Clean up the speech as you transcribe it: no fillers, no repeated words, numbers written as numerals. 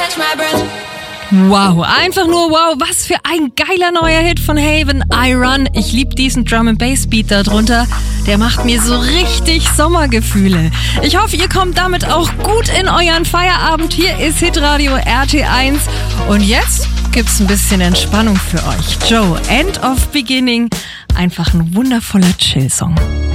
Wow, einfach nur wow, was für ein geiler neuer Hit von Haven, I Run. Ich liebe diesen Drum and Bass Beat da drunter, der macht mir so richtig Sommergefühle. Ich hoffe, ihr kommt damit auch gut in euren Feierabend. Hier ist Hitradio RT1 und jetzt gibt's ein bisschen Entspannung für euch. Joe, End of Beginning, einfach ein wundervoller Chill-Song.